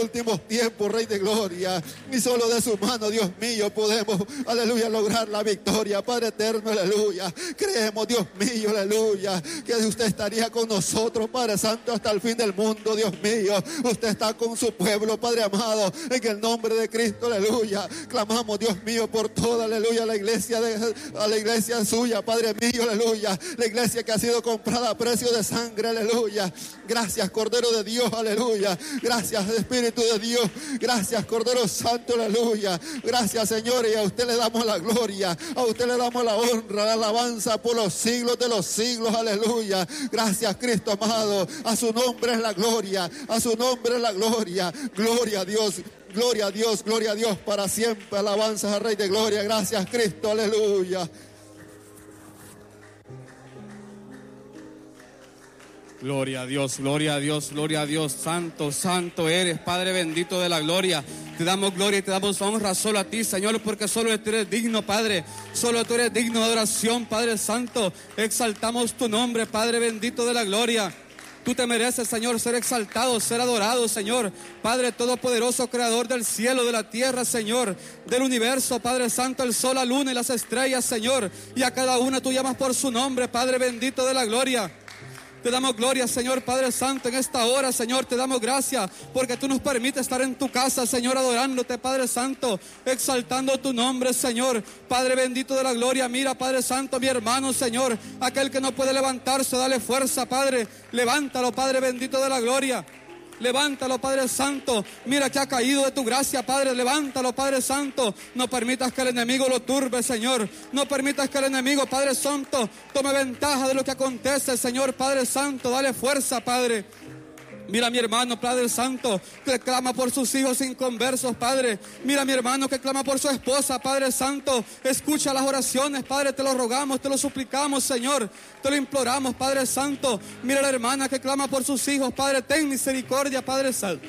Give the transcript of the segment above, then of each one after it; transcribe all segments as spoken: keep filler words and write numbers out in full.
últimos tiempos, Rey de Gloria, y solo de su mano, Dios mío, podemos, aleluya, lograr la victoria, Padre eterno, aleluya. Creemos, Dios mío, aleluya, que usted estaría con nosotros, Padre Santo, hasta el fin del mundo, Dios mío. Usted está con su pueblo, Padre amado, en el nombre de Cristo, aleluya. Clamamos, Dios mío, por toda, aleluya, la iglesia de, a la iglesia suya, Padre mío, aleluya, la iglesia que ha sido comprada a precio de sangre, aleluya. Gracias, Cordero de Dios, aleluya. Gracias, Espíritu de Dios, gracias, Cordero Santo, aleluya. Gracias, Señor, y a usted le damos la gloria, a usted le damos la honra, la alabanza por los siglos de los siglos, aleluya. Gracias, Cristo amado, a su nombre es la gloria, a su nombre es la gloria. Gloria a Dios, gloria a Dios, gloria a Dios para siempre. Alabanzas al Rey de Gloria. Gracias, Cristo, aleluya. Gloria a Dios, gloria a Dios, gloria a Dios. Santo, santo eres, Padre bendito de la gloria. Te damos gloria y te damos honra solo a ti, Señor, porque solo tú eres digno, Padre. Solo tú eres digno de adoración, Padre Santo. Exaltamos tu nombre, Padre bendito de la gloria. Tú te mereces, Señor, ser exaltado, ser adorado, Señor. Padre todopoderoso, creador del cielo, de la tierra, Señor, del universo, Padre Santo, el sol, la luna y las estrellas, Señor. Y a cada una tú llamas por su nombre, Padre bendito de la gloria. Te damos gloria, Señor, Padre Santo, en esta hora, Señor, te damos gracias porque tú nos permites estar en tu casa, Señor, adorándote, Padre Santo, exaltando tu nombre, Señor, Padre bendito de la gloria. Mira, Padre Santo, mi hermano, Señor, aquel que no puede levantarse, dale fuerza, Padre, levántalo, Padre bendito de la gloria. Levántalo, Padre Santo. Mira que ha caído de tu gracia, Padre. Levántalo, Padre Santo. No permitas que el enemigo lo turbe, Señor. No permitas que el enemigo, Padre Santo, tome ventaja de lo que acontece, Señor, Padre Santo. Dale fuerza, Padre. Mira a mi hermano, Padre Santo, que clama por sus hijos inconversos, Padre. Mira a mi hermano que clama por su esposa, Padre Santo. Escucha las oraciones, Padre, te lo rogamos, te lo suplicamos, Señor. Te lo imploramos, Padre Santo. Mira a la hermana que clama por sus hijos, Padre. Ten misericordia, Padre Santo.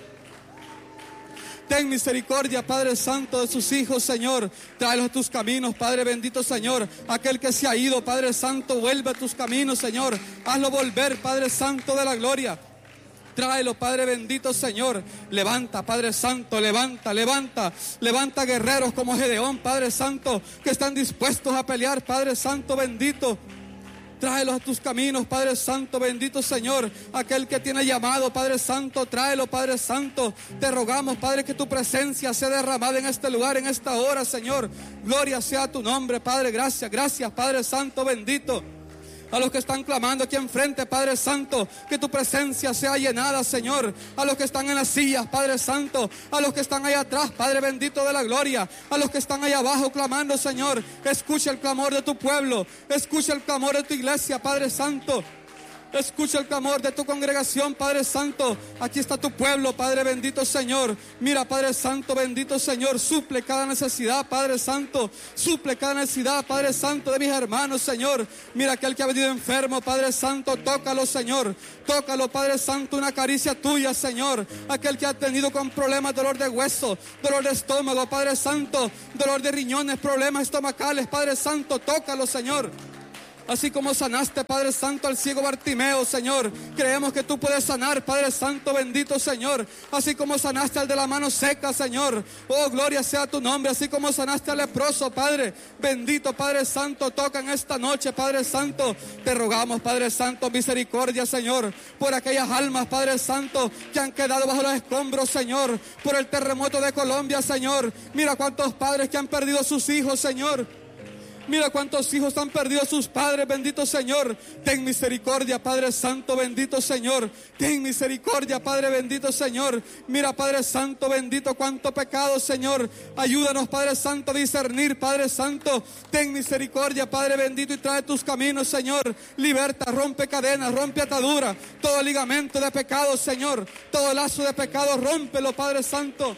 Ten misericordia, Padre Santo, de sus hijos, Señor. Tráelos a tus caminos, Padre bendito, Señor. Aquel que se ha ido, Padre Santo, vuelve a tus caminos, Señor. Hazlo volver, Padre Santo de la gloria. Tráelo, Padre bendito, Señor. Levanta, Padre Santo, levanta, levanta. Levanta guerreros como Gedeón, Padre Santo, que están dispuestos a pelear, Padre Santo bendito. Tráelos a tus caminos, Padre Santo, bendito Señor. Aquel que tiene llamado, Padre Santo, tráelo, Padre Santo. Te rogamos, Padre, que tu presencia sea derramada en este lugar, en esta hora, Señor. Gloria sea a tu nombre, Padre. Gracias, gracias, Padre Santo, bendito. A los que están clamando aquí enfrente, Padre Santo, que tu presencia sea llenada, Señor. A los que están en las sillas, Padre Santo. A los que están allá atrás, Padre bendito de la gloria. A los que están allá abajo clamando, Señor. Escucha el clamor de tu pueblo. Escucha el clamor de tu iglesia, Padre Santo. Escucha el clamor de tu congregación, Padre Santo. Aquí está tu pueblo, Padre bendito, Señor. Mira, Padre Santo, bendito, Señor. Suple cada necesidad, Padre Santo. Suple cada necesidad, Padre Santo, de mis hermanos, Señor. Mira aquel que ha venido enfermo, Padre Santo. Tócalo, Señor. Tócalo, Padre Santo. Una caricia tuya, Señor. Aquel que ha tenido con problemas, dolor de hueso, dolor de estómago, Padre Santo. Dolor de riñones, problemas estomacales, Padre Santo. Tócalo, Señor. Así como sanaste, Padre Santo, al ciego Bartimeo, Señor. Creemos que tú puedes sanar, Padre Santo, bendito, Señor. Así como sanaste al de la mano seca, Señor. Oh, gloria sea tu nombre. Así como sanaste al leproso, Padre. Bendito, Padre Santo, toca en esta noche, Padre Santo. Te rogamos, Padre Santo, misericordia, Señor. Por aquellas almas, Padre Santo, que han quedado bajo los escombros, Señor. Por el terremoto de Colombia, Señor. Mira cuántos padres que han perdido a sus hijos, Señor. Mira cuántos hijos han perdido a sus padres, bendito Señor. Ten misericordia, Padre Santo, bendito Señor. Ten misericordia, Padre bendito Señor. Mira, Padre Santo, bendito, cuánto pecado, Señor. Ayúdanos, Padre Santo, a discernir, Padre Santo. Ten misericordia, Padre bendito, y trae tus caminos, Señor. Liberta, rompe cadenas, rompe ataduras. Todo ligamento de pecado, Señor. Todo lazo de pecado, rómpelo, Padre Santo.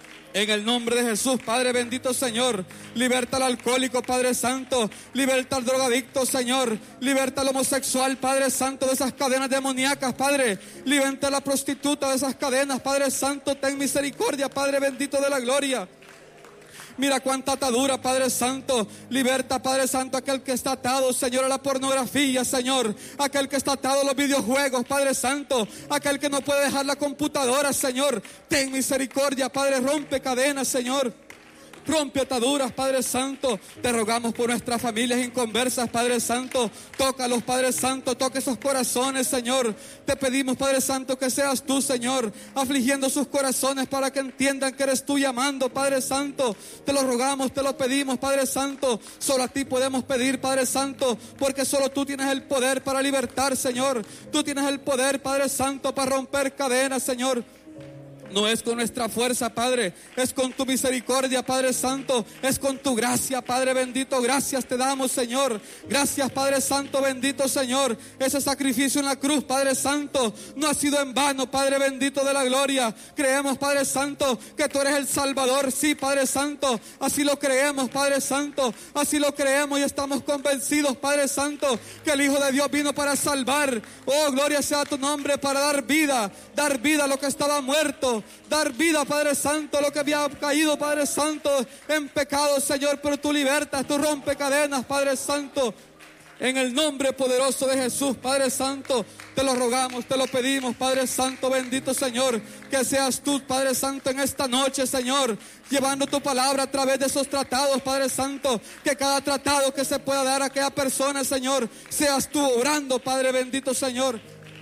En el nombre de Jesús, Padre bendito, Señor. Liberta al alcohólico, Padre Santo. Liberta al drogadicto, Señor. Liberta al homosexual, Padre Santo, de esas cadenas demoníacas, Padre. Liberta a la prostituta de esas cadenas, Padre Santo. Ten misericordia, Padre bendito de la gloria. Mira cuánta atadura, Padre Santo. Liberta, Padre Santo, aquel que está atado, Señor, a la pornografía, Señor. Aquel que está atado a los videojuegos, Padre Santo. Aquel que no puede dejar la computadora, Señor. Ten misericordia, Padre, rompe cadenas, Señor. Rompe ataduras, Padre Santo. Te rogamos por nuestras familias inconversas, Padre Santo. Tócalos, Padre Santo. Toca esos corazones, Señor. Te pedimos, Padre Santo, que seas tú, Señor, afligiendo sus corazones para que entiendan que eres tú llamando, Padre Santo. Te lo rogamos, te lo pedimos, Padre Santo. Solo a ti podemos pedir, Padre Santo, porque solo tú tienes el poder para libertar, Señor. Tú tienes el poder, Padre Santo, para romper cadenas, Señor. No es con nuestra fuerza, Padre, es con tu misericordia, Padre Santo, es con tu gracia, Padre bendito. Gracias te damos, Señor. Gracias, Padre Santo, bendito Señor. Ese sacrificio en la cruz, Padre Santo, no ha sido en vano, Padre bendito de la gloria. Creemos, Padre Santo, que tú eres el Salvador. Sí, Padre Santo, así lo creemos, Padre Santo, así lo creemos y estamos convencidos, Padre Santo, que el Hijo de Dios vino para salvar. Oh, gloria sea tu nombre, para dar vida, dar vida a lo que estaba muerto. Dar vida, Padre Santo, a lo que había caído, Padre Santo, en pecado, Señor. Pero tú libertas, tú rompes cadenas, Padre Santo. En el nombre poderoso de Jesús, Padre Santo, te lo rogamos, te lo pedimos, Padre Santo, bendito Señor. Que seas tú, Padre Santo, en esta noche, Señor, llevando tu palabra a través de esos tratados, Padre Santo. Que cada tratado que se pueda dar a aquella persona, Señor, seas tú obrando, Padre bendito Señor.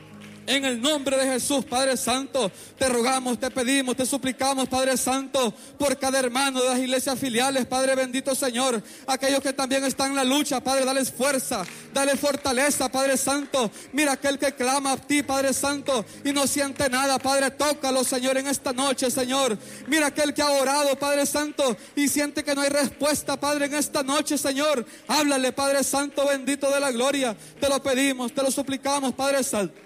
En el nombre de Jesús, Padre Santo, te rogamos, te pedimos, te suplicamos, Padre Santo, por cada hermano de las iglesias filiales, Padre bendito Señor. Aquellos que también están en la lucha, Padre, dales fuerza, dale fortaleza, Padre Santo. Mira aquel que clama a ti, Padre Santo, y no siente nada, Padre, tócalo, Señor, en esta noche, Señor. Mira aquel que ha orado, Padre Santo, y siente que no hay respuesta, Padre, en esta noche, Señor. Háblale, Padre Santo, bendito de la gloria. Te lo pedimos, te lo suplicamos, Padre Santo.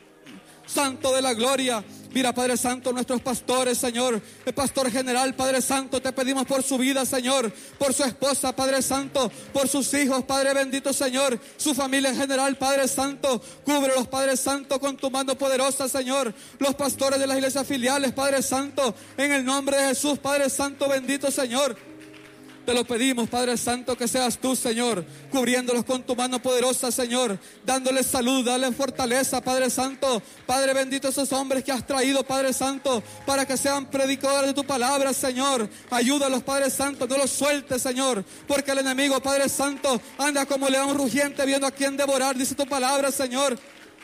Santo de la gloria. Mira, Padre Santo, nuestros pastores, Señor, el pastor general, Padre Santo, te pedimos por su vida, Señor, por su esposa, Padre Santo, por sus hijos, Padre bendito, Señor, su familia en general, Padre Santo. Cúbrelos, Padre Santo, con tu mano poderosa, Señor. Los pastores de las iglesias filiales, Padre Santo, en el nombre de Jesús, Padre Santo, bendito, Señor. Te lo pedimos, Padre Santo, que seas tú, Señor, cubriéndolos con tu mano poderosa, Señor, dándoles salud, dale fortaleza, Padre Santo. Padre bendito, esos hombres que has traído, Padre Santo, para que sean predicadores de tu palabra, Señor. Ayúdalos, Padre Santo, no los sueltes, Señor, porque el enemigo, Padre Santo, anda como león rugiente viendo a quién devorar, dice tu palabra, Señor.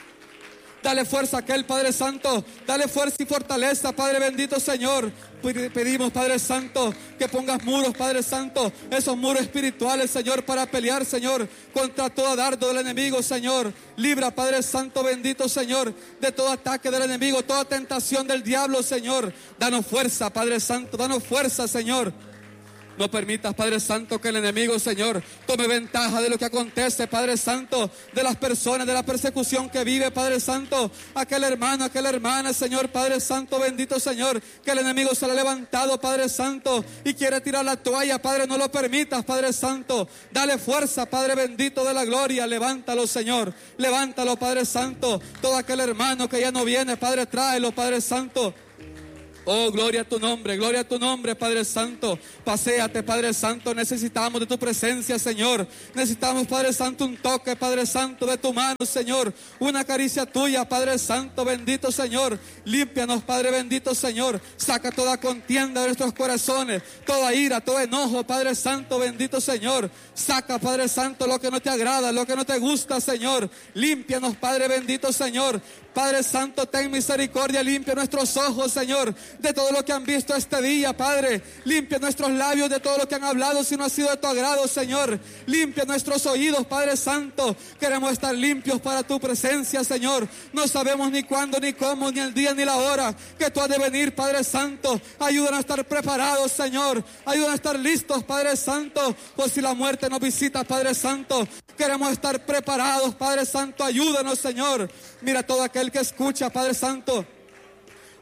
Dale fuerza a aquel, Padre Santo. Dale fuerza y fortaleza, Padre bendito, Señor. Pedimos, Padre Santo, que pongas muros, Padre Santo, esos muros espirituales, Señor, para pelear, Señor, contra todo dardo del enemigo, Señor. Libra, Padre Santo, bendito, Señor, de todo ataque del enemigo, toda tentación del diablo, Señor. Danos fuerza, Padre Santo, danos fuerza, Señor. No permitas, Padre Santo, que el enemigo, Señor, tome ventaja de lo que acontece, Padre Santo, de las personas, de la persecución que vive, Padre Santo. Aquel hermano, aquella hermana, Señor, Padre Santo, bendito, Señor, que el enemigo se le ha levantado, Padre Santo, y quiere tirar la toalla, Padre, no lo permitas, Padre Santo. Dale fuerza, Padre bendito de la gloria. Levántalo, Señor, levántalo, Padre Santo. Todo aquel hermano que ya no viene, Padre, tráelo, Padre Santo. Oh, gloria a tu nombre, gloria a tu nombre, Padre Santo. Paséate, Padre Santo, necesitamos de tu presencia, Señor. Necesitamos, Padre Santo, un toque, Padre Santo, de tu mano, Señor. Una caricia tuya, Padre Santo, bendito, Señor. Límpianos, Padre bendito, Señor. Saca toda contienda de nuestros corazones, toda ira, todo enojo, Padre Santo, bendito, Señor. Saca, Padre Santo, lo que no te agrada, lo que no te gusta, Señor. Límpianos, Padre bendito, Señor. Padre Santo, ten misericordia, limpia nuestros ojos, Señor, de todo lo que han visto este día, Padre. Limpia nuestros labios de todo lo que han hablado, si no ha sido de tu agrado, Señor. Limpia nuestros oídos, Padre Santo. Queremos estar limpios para tu presencia, Señor. No sabemos ni cuándo, ni cómo, ni el día, ni la hora que tú has de venir, Padre Santo. Ayúdanos a estar preparados, Señor. Ayúdanos a estar listos, Padre Santo, por si la muerte nos visita, Padre Santo. Queremos estar preparados, Padre Santo. Ayúdanos, Señor. Mira todo aquel que escucha, Padre Santo.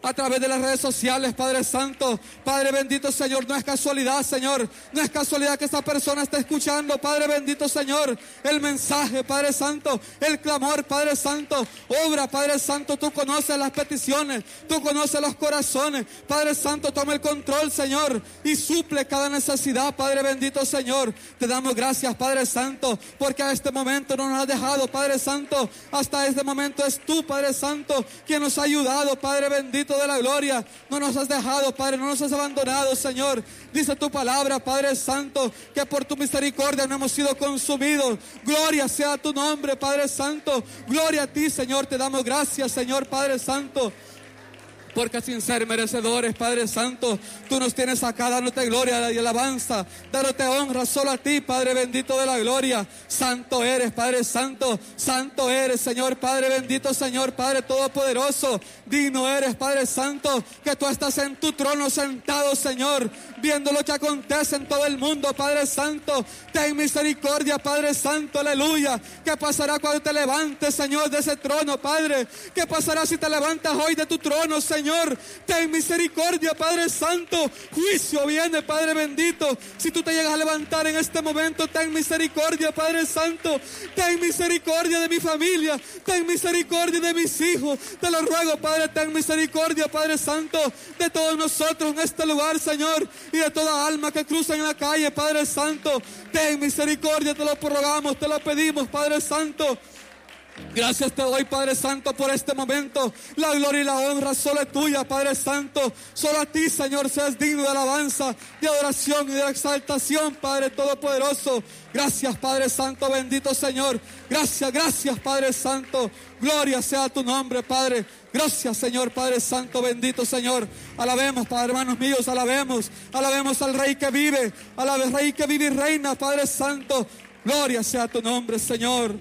a través de las redes sociales, Padre Santo. Padre bendito, Señor, no es casualidad, Señor. No es casualidad que esta persona esté escuchando, Padre bendito, Señor, el mensaje, Padre Santo, el clamor, Padre Santo. Obra, Padre Santo, tú conoces las peticiones, tú conoces los corazones. Padre Santo, toma el control, Señor, y suple cada necesidad, Padre bendito, Señor. Te damos gracias, Padre Santo, porque a este momento no nos has dejado, Padre Santo. Hasta este momento es tú, Padre Santo, quien nos ha ayudado, Padre bendito de la gloria. No nos has dejado, Padre, no nos has abandonado, Señor. Dice tu palabra, Padre Santo, que por tu misericordia no hemos sido consumidos. Gloria sea tu nombre, Padre Santo. Gloria a ti, Señor. Te damos gracias, Señor, Padre Santo, porque sin ser merecedores, Padre Santo, tú nos tienes acá dándote gloria y alabanza, dándote honra solo a ti, Padre bendito de la gloria. Santo eres, Padre Santo, santo eres, Señor, Padre bendito, Señor, Padre todopoderoso. Digno eres, Padre Santo, que tú estás en tu trono sentado, Señor, viendo lo que acontece en todo el mundo, Padre Santo. Ten misericordia, Padre Santo, aleluya. ¿Qué pasará cuando te levantes, Señor, de ese trono, Padre? ¿Qué pasará si te levantas hoy de tu trono, Señor? Señor, ten misericordia, Padre Santo. Juicio viene, Padre bendito. Si tú te llegas a levantar en este momento, ten misericordia, Padre Santo. Ten misericordia de mi familia, ten misericordia de mis hijos. Te lo ruego, Padre, ten misericordia, Padre Santo, de todos nosotros en este lugar, Señor, y de toda alma que cruza en la calle, Padre Santo. Ten misericordia, te lo rogamos, te lo pedimos, Padre Santo. Gracias te doy, Padre Santo, por este momento. La gloria y la honra solo es tuya, Padre Santo. Solo a ti, Señor, seas digno de alabanza, de adoración y de exaltación, Padre Todopoderoso. Gracias, Padre Santo, bendito Señor. Gracias, gracias, Padre Santo. Gloria sea tu nombre, Padre. Gracias, Señor, Padre Santo, bendito Señor. Alabemos, Padre, hermanos míos, alabemos. Alabemos al Rey que vive, al Rey que vive y reina, Padre Santo. Gloria sea tu nombre, Señor.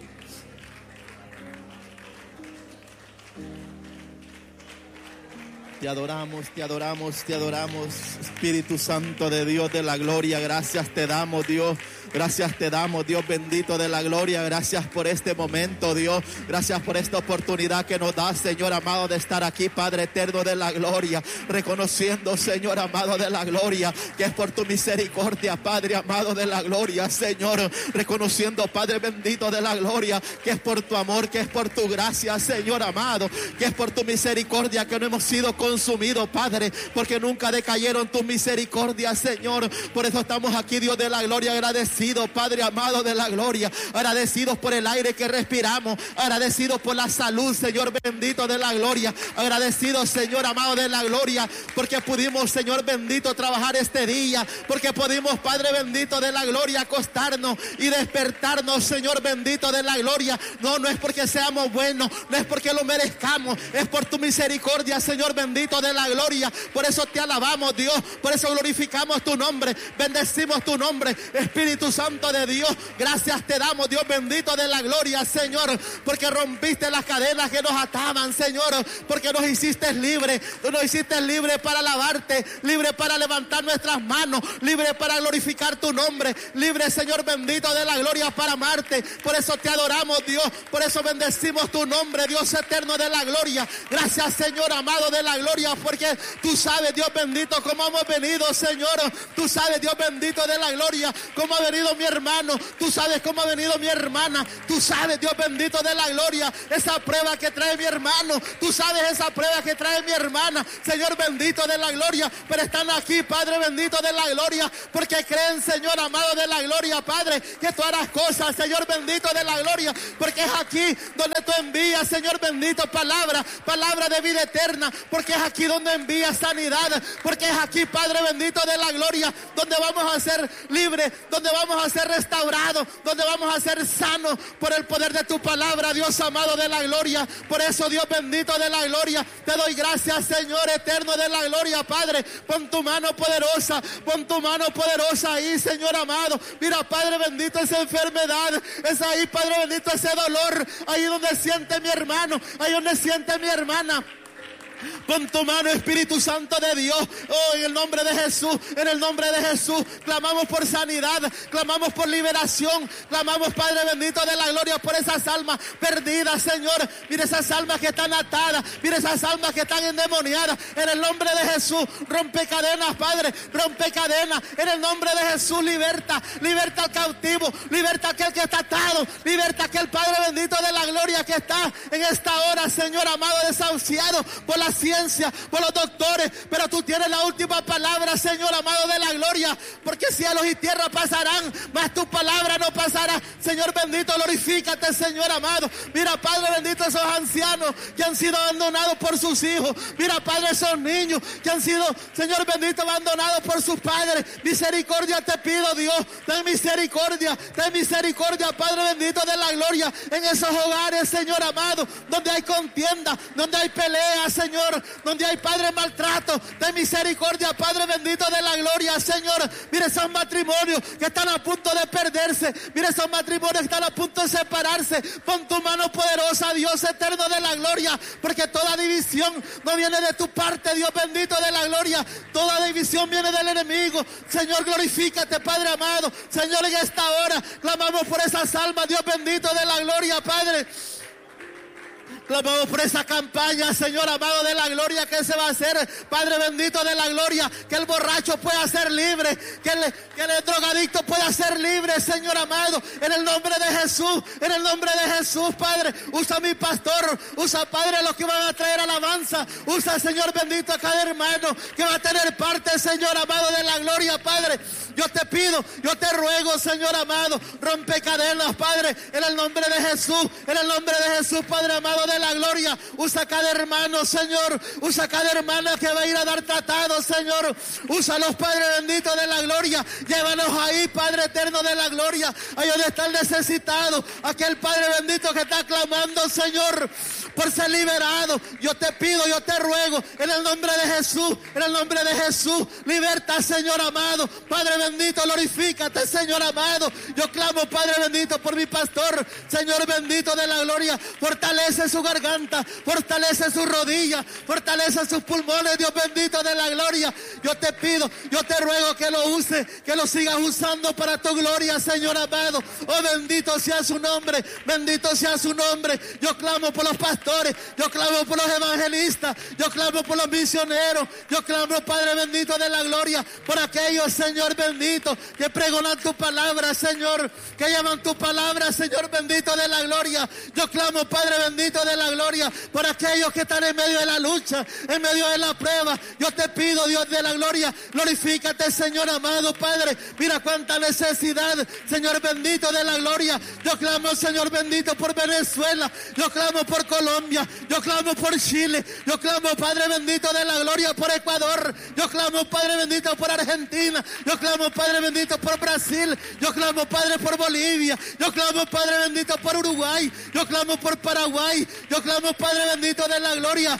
Te adoramos, te adoramos, te adoramos, Espíritu Santo de Dios de la gloria. Gracias te damos, Dios. Gracias te damos, Dios bendito de la gloria. Gracias por este momento, Dios. Gracias por esta oportunidad que nos das, Señor amado, de estar aquí, Padre eterno de la gloria. Reconociendo, Señor amado de la gloria, que es por tu misericordia, Padre amado de la gloria, Señor. Reconociendo, Padre bendito de la gloria, que es por tu amor, que es por tu gracia, Señor amado, que es por tu misericordia que no hemos sido consumidos, Padre, porque nunca decayeron tus misericordias, Señor. Por eso estamos aquí, Dios de la gloria, agradecidos, Padre amado de la gloria, agradecidos por el aire que respiramos, agradecidos por la salud, Señor bendito de la gloria, agradecidos, Señor amado de la gloria, porque pudimos, Señor bendito, trabajar este día, porque pudimos, Padre bendito de la gloria, acostarnos y despertarnos, Señor bendito de la gloria. No, no es porque seamos buenos, no es porque lo merezcamos, es por tu misericordia, Señor bendito de la gloria. Por eso te alabamos, Dios, por eso glorificamos tu nombre, bendecimos tu nombre, Espíritu Santo de Dios. Gracias te damos, Dios bendito de la gloria, Señor, porque rompiste las cadenas que nos ataban, Señor, porque nos hiciste libres, nos hiciste libres para alabarte, libres para levantar nuestras manos, libres para glorificar tu nombre, libres, Señor bendito de la gloria, para amarte. Por eso te adoramos, Dios, por eso bendecimos tu nombre, Dios eterno de la gloria. Gracias, Señor amado de la gloria, porque tú sabes, Dios bendito, cómo hemos venido, Señor. Tú sabes, Dios bendito de la gloria, cómo ha venido mi hermano, tú sabes cómo ha venido mi hermana, tú sabes, Dios bendito de la gloria, esa prueba que trae mi hermano, tú sabes esa prueba que trae mi hermana, Señor bendito de la gloria, pero están aquí, Padre bendito de la gloria, porque creen, Señor amado de la gloria, Padre, que tú harás cosas, Señor bendito de la gloria, porque es aquí donde tú envías, Señor bendito, palabra, palabra de vida eterna, porque es aquí donde envías sanidad, porque es aquí, Padre bendito de la gloria, donde vamos a ser libres, donde vamos a ser restaurados, donde vamos a ser sanos por el poder de tu palabra, Dios amado de la gloria. Por eso, Dios bendito de la gloria, te doy gracias, Señor eterno de la gloria, Padre. Pon tu mano poderosa, pon tu mano poderosa ahí, Señor amado. Mira, Padre bendito, esa enfermedad, es ahí, Padre bendito, ese dolor, ahí donde siente mi hermano, ahí donde siente mi hermana. Pon tu mano, Espíritu Santo de Dios. Oh, en el nombre de Jesús, en el nombre de Jesús, clamamos por sanidad, clamamos por liberación, clamamos, Padre bendito de la gloria, por esas almas perdidas, Señor. Mira esas almas que están atadas, mira esas almas que están endemoniadas. En el nombre de Jesús, rompe cadenas, Padre, rompe cadenas. En el nombre de Jesús, liberta, liberta al cautivo, liberta a aquel que está atado, liberta a aquel Padre bendito de la gloria que está en esta hora, Señor amado, desahuciado por la ciencia, por los doctores, pero tú tienes la última palabra, Señor amado de la gloria, porque cielos y tierra pasarán, mas tu palabra no pasará. Señor bendito, glorifícate, Señor amado. Mira, Padre bendito, esos ancianos que han sido abandonados por sus hijos. Mira, Padre, esos niños que han sido, Señor bendito, abandonados por sus padres. Misericordia te pido, Dios, ten misericordia, ten misericordia, Padre bendito de la gloria, en esos hogares, Señor amado, donde hay contienda, donde hay pelea, Señor, donde hay, Padre, maltrato. Ten misericordia, Padre bendito de la gloria, Señor. Mira esos matrimonios que están a punto de perderse, mira esos matrimonios que están a punto de separarse. Pon tu mano poderosa, Dios eterno de la gloria, porque toda división no viene de tu parte, Dios bendito de la gloria. Toda división viene del enemigo. Señor, glorifícate, Padre amado. Señor, en esta hora clamamos por esas almas, Dios bendito de la gloria, Padre. Clamamos por esa campaña, Señor amado de la gloria, que se va a hacer, Padre bendito de la gloria, que el borracho pueda ser libre, que el, que el drogadicto pueda ser libre, Señor amado, en el nombre de Jesús, en el nombre de Jesús, Padre. Usa a mi pastor, usa, Padre, los que van a traer alabanza, usa, Señor bendito, a cada hermano que va a tener parte, Señor amado de la gloria, Padre. Yo te pido, yo te ruego, Señor amado, rompe cadenas, Padre, en el nombre de Jesús, en el nombre de Jesús, Padre amado de la gloria. Usa cada hermano, Señor, usa cada hermana que va a ir a dar tratado, Señor. Usa los, Padre bendito de la gloria. Llévanos ahí, Padre eterno de la gloria, ahí donde está el necesitado, aquel Padre bendito que está clamando, Señor, por ser liberado. Yo te pido, yo te ruego, en el nombre de Jesús, en el nombre de Jesús, liberta, Señor amado. Padre bendito, glorifícate, Señor amado. Yo clamo, Padre bendito, por mi pastor, Señor bendito de la gloria. Fortalece su garganta, fortalece su rodilla, fortalece sus pulmones, Dios bendito de la gloria. Yo te pido, yo te ruego que lo use, que lo sigas usando para tu gloria, Señor amado. Oh, bendito sea su nombre, bendito sea su nombre. Yo clamo por los pastores, yo clamo por los evangelistas, yo clamo por los misioneros, yo clamo, Padre bendito de la gloria, por aquellos, Señor bendito, que pregonan tu palabra, Señor, que llaman tu palabra, Señor bendito de la gloria. Yo clamo, Padre bendito de la gloria, por aquellos que están en medio de la lucha, en medio de la prueba. Yo te pido, Dios de la gloria, glorifícate, Señor amado, Padre. Mira cuánta necesidad, Señor bendito de la gloria. Yo clamo, Señor bendito, por Venezuela, yo clamo por Colombia, yo clamo por Chile, yo clamo, Padre bendito de la gloria, por Ecuador, yo clamo, Padre bendito, por Argentina, yo clamo, Padre bendito, por Brasil, yo clamo, Padre, por Bolivia, yo clamo, Padre bendito, por Uruguay, yo clamo por Paraguay, yo clamo, Padre bendito de la gloria,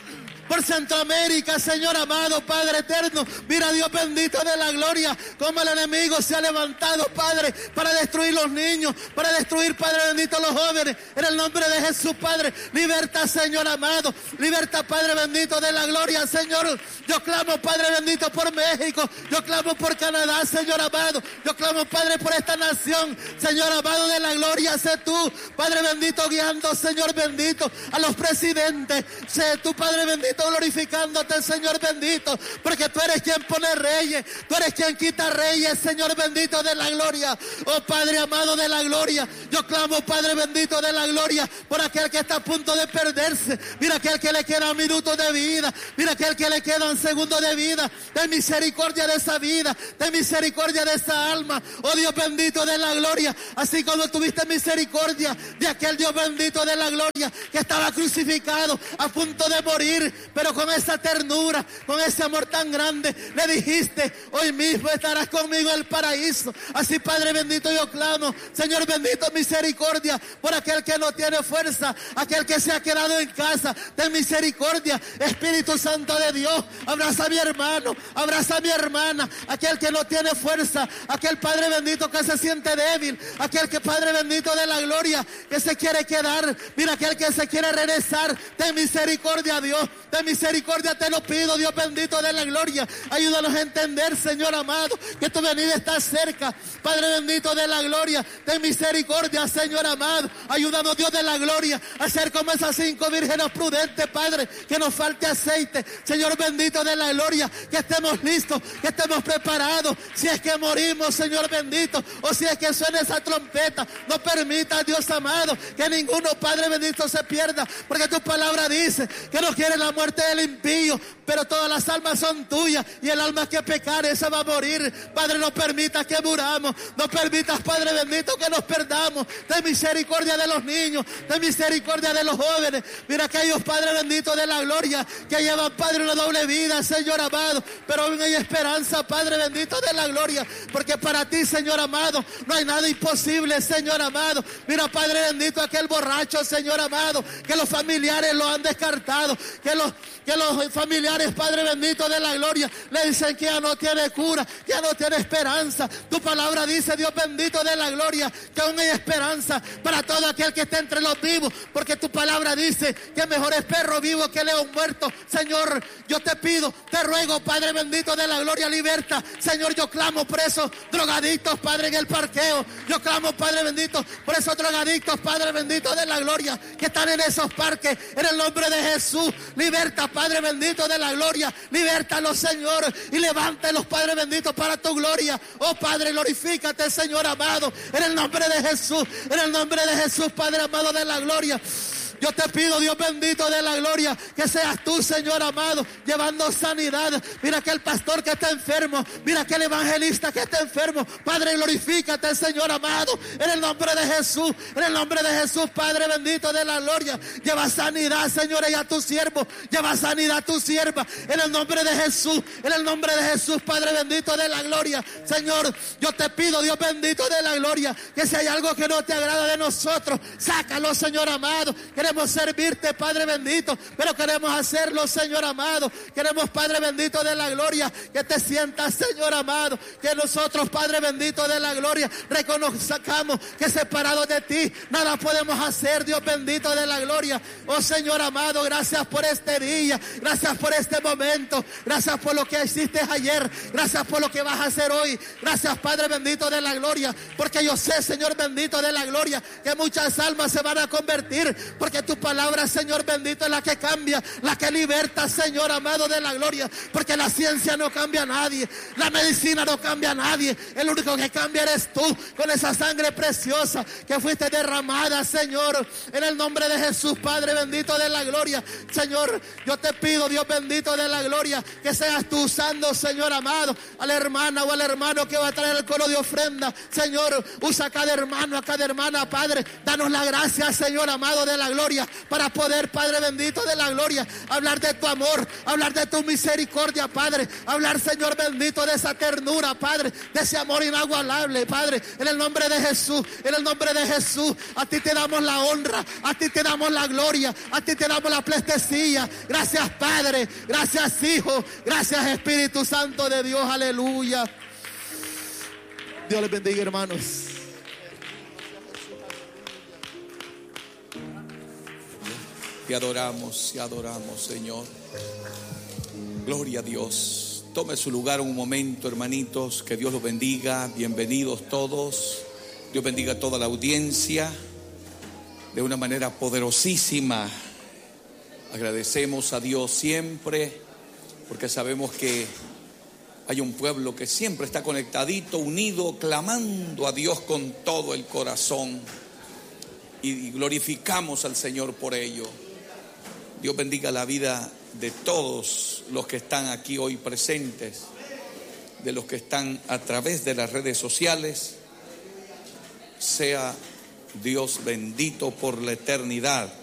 por Centroamérica, Señor amado, Padre eterno. Mira, Dios bendito de la gloria, como el enemigo se ha levantado, Padre, para destruir los niños, para destruir, Padre bendito, los jóvenes. En el nombre de Jesús, Padre, liberta, Señor amado, liberta, Padre bendito de la gloria, Señor. Yo clamo, Padre bendito, por México, yo clamo por Canadá, Señor amado, yo clamo, Padre, por esta nación, Señor amado de la gloria. Sé tú, Padre bendito, guiando, Señor bendito, a los presidentes. Sé tú, Padre bendito, glorificándote, Señor bendito, porque tú eres quien pone reyes, tú eres quien quita reyes, Señor bendito de la gloria. Oh, Padre amado de la gloria, yo clamo, Padre bendito de la gloria, por aquel que está a punto de perderse. Mira aquel que le quedan minutos de vida, mira aquel que le quedan segundos de vida. Ten misericordia de esa vida, ten misericordia de esa alma, oh Dios bendito de la gloria, así como tuviste misericordia de aquel Dios bendito de la gloria que estaba crucificado, a punto de morir, pero con esa ternura, con ese amor tan grande, le dijiste: hoy mismo estarás conmigo en el paraíso. Así, Padre bendito, yo clamo, Señor bendito, misericordia por aquel que no tiene fuerza, aquel que se ha quedado en casa. Ten misericordia, Espíritu Santo de Dios. Abraza a mi hermano, abraza a mi hermana, aquel que no tiene fuerza, aquel Padre bendito que se siente débil, aquel que, Padre bendito de la gloria, que se quiere quedar. Mira, aquel que se quiere regresar. Ten misericordia, Dios. Ten Ten misericordia, te lo pido, Dios bendito de la gloria. Ayúdanos a entender, Señor amado, que tu venida está cerca. Padre bendito de la gloria, ten misericordia, Señor amado. Ayúdanos, Dios de la gloria, a ser como esas cinco vírgenes prudentes, Padre, que nos falte aceite. Señor bendito de la gloria, que estemos listos, que estemos preparados. Si es que morimos, Señor bendito, o si es que suena esa trompeta, no permita, Dios amado, que ninguno, Padre bendito, se pierda, porque tu palabra dice que no quiere la muerte del impío, pero todas las almas son tuyas, y el alma que pecare, esa va a morir. Padre, no permitas que muramos, no permitas, Padre bendito, que nos perdamos. Ten misericordia de los niños, ten misericordia de los jóvenes. Mira aquellos, Padre bendito de la gloria, que llevan, Padre, una doble vida, Señor amado, pero aún hay esperanza, Padre bendito de la gloria, porque para ti, Señor amado, no hay nada imposible, Señor amado. Mira, Padre bendito, aquel borracho, Señor amado, que los familiares lo han descartado, que los, que los familiares, Padre bendito de la gloria, le dicen que ya no tiene cura, que ya no tiene esperanza. Tu palabra dice, Dios bendito de la gloria, que aún hay esperanza para todo aquel que esté entre los vivos, porque tu palabra dice que mejor es perro vivo que león muerto. Señor, yo te pido, te ruego, Padre bendito de la gloria, liberta. Señor, yo clamo por esos drogadictos, Padre, en el parqueo. Yo clamo, Padre bendito, por esos drogadictos, Padre bendito de la gloria, que están en esos parques, en el nombre de Jesús. Liberta, Padre bendito de la gloria, libértalos, Señor, y levántalos, Padre bendito, para tu gloria. Oh Padre, glorifícate, Señor amado, en el nombre de Jesús, en el nombre de Jesús, Padre amado de la gloria. Yo te pido, Dios bendito de la gloria, que seas tú, Señor amado, llevando sanidad. Mira aquel pastor que está enfermo, mira aquel evangelista que está enfermo. Padre, glorifícate, Señor amado, en el nombre de Jesús, en el nombre de Jesús, Padre bendito de la gloria. Lleva sanidad, Señor, y a tu siervo, lleva sanidad a tu sierva, en el nombre de Jesús, en el nombre de Jesús, Padre bendito de la gloria. Señor, yo te pido, Dios bendito de la gloria, que si hay algo que no te agrada de nosotros, sácalo, Señor amado. Queremos servirte, Padre bendito, pero queremos hacerlo, Señor amado. Queremos, Padre bendito de la gloria, que te sientas, Señor amado, que nosotros, Padre bendito de la gloria, reconozcamos que separados de ti nada podemos hacer, Dios bendito de la gloria. Oh Señor amado, gracias por este día, gracias por este momento, gracias por lo que hiciste ayer, gracias por lo que vas a hacer hoy, gracias, Padre bendito de la gloria, porque yo sé, Señor bendito de la gloria, que muchas almas se van a convertir, porque tu palabra, Señor bendito, es la que cambia, la que liberta, Señor amado de la gloria, porque la ciencia no cambia a nadie, la medicina no cambia a nadie, el único que cambia eres tú, con esa sangre preciosa que fuiste derramada, Señor, en el nombre de Jesús, Padre bendito de la gloria. Señor, yo te pido, Dios bendito de la gloria, que seas tú usando, Señor amado, a la hermana o al hermano que va a traer el coro de ofrenda. Señor, usa a cada hermano, a cada hermana, Padre, danos la gracia, Señor amado de la gloria, para poder, Padre bendito de la gloria, hablar de tu amor, hablar de tu misericordia, Padre, hablar, Señor bendito, de esa ternura, Padre, de ese amor inagualable, Padre, en el nombre de Jesús, en el nombre de Jesús. A ti te damos la honra, a ti te damos la gloria, a ti te damos la pleitesía. Gracias, Padre, gracias, Hijo, gracias, Espíritu Santo de Dios, aleluya. Dios les bendiga, hermanos. Te adoramos, te adoramos, Señor. Gloria a Dios. Tome su lugar un momento, hermanitos. Que Dios los bendiga. Bienvenidos todos. Dios bendiga a toda la audiencia de una manera poderosísima. Agradecemos a Dios siempre, porque sabemos que hay un pueblo que siempre está conectadito, unido, clamando a Dios con todo el corazón. Y glorificamos al Señor por ello. Dios bendiga la vida de todos los que están aquí hoy presentes, de los que están a través de las redes sociales. Sea Dios bendito por la eternidad.